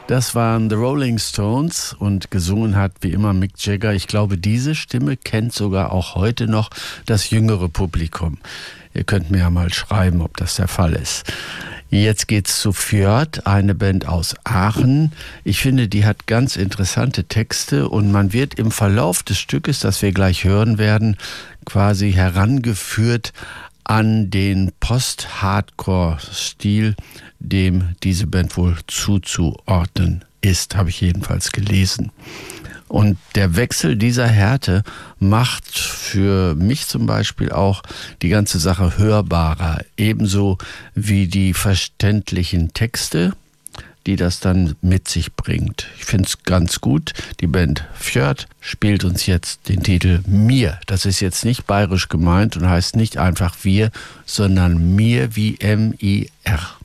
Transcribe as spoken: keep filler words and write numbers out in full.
Das waren The Rolling Stones und gesungen hat wie immer Mick Jagger. Ich glaube, diese Stimme kennt sogar auch heute noch das jüngere Publikum. Ihr könnt mir ja mal schreiben, ob das der Fall ist. Jetzt geht's zu Fjord, eine Band aus Aachen. Ich finde, die hat ganz interessante Texte und man wird im Verlauf des Stückes, das wir gleich hören werden, quasi herangeführt an den Post-Hardcore-Stil, dem diese Band wohl zuzuordnen ist, habe ich jedenfalls gelesen. Und der Wechsel dieser Härte macht für mich zum Beispiel auch die ganze Sache hörbarer, ebenso wie die verständlichen Texte, die das dann mit sich bringt. Ich finde es ganz gut. Die Band Fjord spielt uns jetzt den Titel Mir. Das ist jetzt nicht bayerisch gemeint und heißt nicht einfach wir, sondern Mir wie M I R.